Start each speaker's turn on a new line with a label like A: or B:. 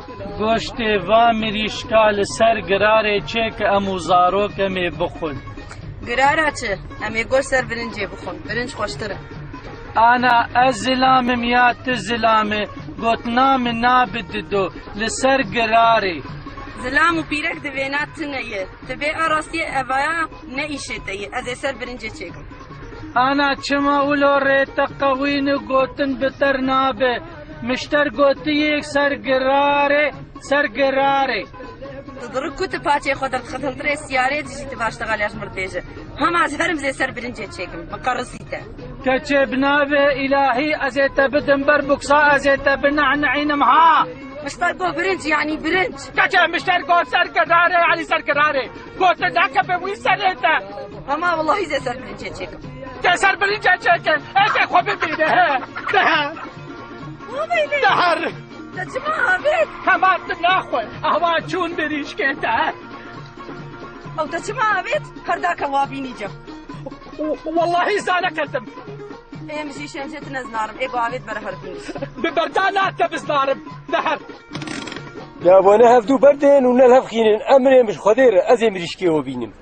A: گۆشتێ وا مریشکا لەسەر گرارێ چێکە ئەم و زارۆکەمێ بخۆن.
B: گرارە چ؟ ئەمێ گۆشت سەر برنجێ بخۆن، برنج خۆشترە.
A: ئانا ئەس زلامم یا تو زلامێ گوتنا من نابددۆ لەسەر گرارێ.
B: زلام و پیرەک دەوێنات تنەیە، دەبێ ئاڕاستیە ئەڤایە نەئیشێتەیە، ئەزێ سەر برنجێ چێکم.
A: ئانا چما ولۆ ڕێتە قەوین و گوتن بتەر نابێ، مشتەر گوتیەک سەر گرارێ سەر گرارێ.
B: دڕک کوتە پاچێ خۆ دەخەتەنترێ سیارێ دژیتە باشتەغالیاش مردێژە. هەماز هەرم زێ سەر برنجێ چێکم، بەقەڕسیتە.
A: کەچێ بنابێ ئیلاهی ئەزێتە بدم بەر بوکسا ئەزێتە بنەعنەعینم ها.
B: مشتەر گۆ برنج یعنی برنج.
A: کەچێ مشتەر گۆ سەر گرارێ علی سەر گرارێ. گۆتە داکە بێ وی سەرێتە.
B: هەما وەڵڵاهی زێ سەر برنجێ چێکم.
A: تێ سەر برنجێ چێکە، ئێکێ خۆ ببینێ هێ. دەهەر.
B: دەچما ئابێت.
A: هەماتم ناخۆی، ئەوا چوون بریشکێتە.
B: ئەو دەچما ئابێت، هەرداکە وابینی جەم.
A: واللهی زانە کردم.
B: ئێمەشی شێنجێت نەزنارم، ئێ باوێت بەرە هەربینی.
A: ببەردا ناتە بزنارم، دەهەر.
C: دابۆنە هەفتوو بەردێن و نەل هەفخینن ئەمرێ مش خۆدێرە ئەزێ مریشکێوە بینم.